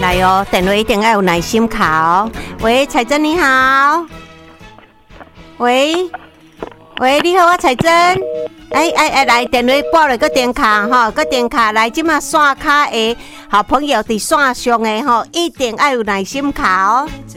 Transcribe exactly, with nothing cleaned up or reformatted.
来哦，电话一定要有耐心卡哦。喂，彩珍你好。喂喂，你好啊，彩珍。哎哎哎，来电话拨了个电卡吼，个电卡来，即马线卡的好朋友伫线上的吼，一定要有耐心卡哦。